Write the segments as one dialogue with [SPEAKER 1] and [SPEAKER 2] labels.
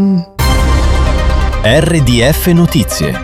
[SPEAKER 1] RDF Notizie.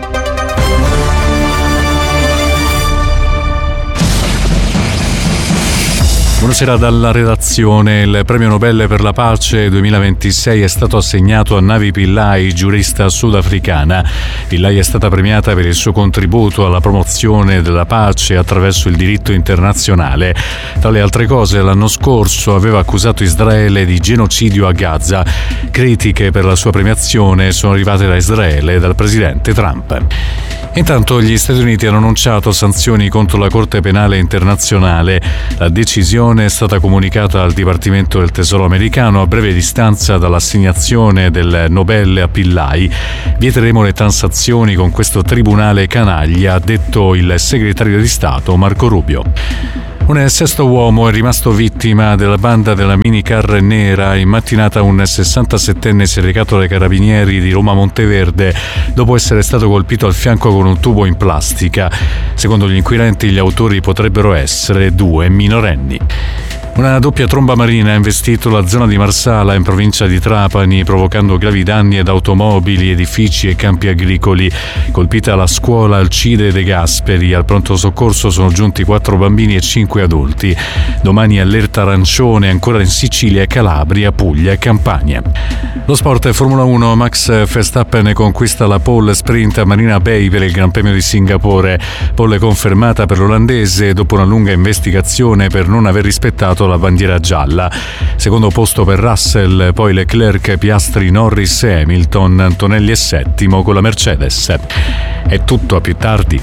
[SPEAKER 2] Buonasera dalla redazione. Il premio Nobel per la pace 2026 è stato assegnato a Navi Pillay, giurista sudafricana. Pillay è stata premiata per il suo contributo alla promozione della pace attraverso il diritto internazionale. Tra le altre cose, l'anno scorso aveva accusato Israele di genocidio a Gaza. Critiche per la sua premiazione sono arrivate da Israele e dal presidente Trump. Intanto gli Stati Uniti hanno annunciato sanzioni contro la Corte Penale Internazionale. La decisione è stata comunicata al Dipartimento del Tesoro americano a breve distanza dall'assegnazione del Nobel a Pillay. Vieteremo le transazioni con questo tribunale canaglia, ha detto il segretario di Stato Marco Rubio. Un sesto uomo è rimasto vittima della banda della minicar nera. In mattinata un 67enne si è recato dai carabinieri di Roma Monteverde dopo essere stato colpito al fianco con un tubo in plastica. Secondo gli inquirenti, gli autori potrebbero essere 2 minorenni. Una doppia tromba marina ha investito la zona di Marsala in provincia di Trapani, provocando gravi danni ad automobili, edifici e campi agricoli. Colpita la scuola Alcide De Gasperi, al pronto soccorso sono giunti 4 bambini e 5 adulti. Domani allerta arancione ancora in Sicilia, Calabria, Puglia e Campania. Lo sport è Formula 1. Max Verstappen conquista la pole sprint a Marina Bay per il Gran Premio di Singapore. Pole confermata per l'olandese dopo una lunga investigazione per non aver rispettato la bandiera gialla. Secondo posto per Russell, poi Leclerc, Piastri, Norris e Hamilton. Antonelli è settimo con la Mercedes. È tutto, a più tardi.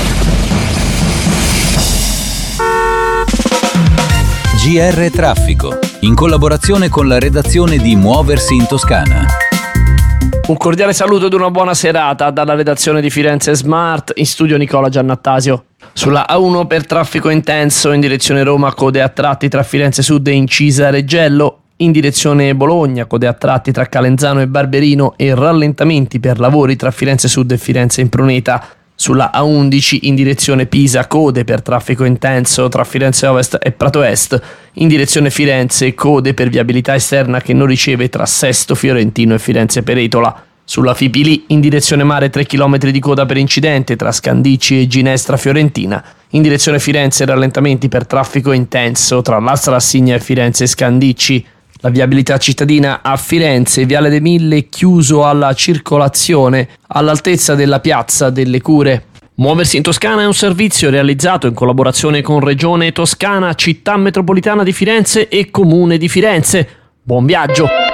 [SPEAKER 1] GR Traffico, in collaborazione con la redazione di Muoversi in Toscana.
[SPEAKER 3] Un cordiale saluto ed una buona serata dalla redazione di Firenze Smart, in studio Nicola Giannattasio. Sulla A1 per traffico intenso in direzione Roma, code a tratti tra Firenze Sud e Incisa Reggello. In direzione Bologna, code a tratti tra Calenzano e Barberino e rallentamenti per lavori tra Firenze Sud e Firenze Impruneta. Sulla A11 in direzione Pisa, code per traffico intenso tra Firenze Ovest e Prato Est. In direzione Firenze, code per viabilità esterna che non riceve tra Sesto Fiorentino e Firenze Peretola. Sulla Fipili in direzione mare 3 km di coda per incidente tra Scandicci e Ginestra Fiorentina. In direzione Firenze rallentamenti per traffico intenso tra Lastra Assigna e Firenze Scandicci. La viabilità cittadina a Firenze, Viale dei Mille chiuso alla circolazione all'altezza della Piazza delle Cure. Muoversi in Toscana è un servizio realizzato in collaborazione con Regione Toscana, Città Metropolitana di Firenze e Comune di Firenze. Buon viaggio!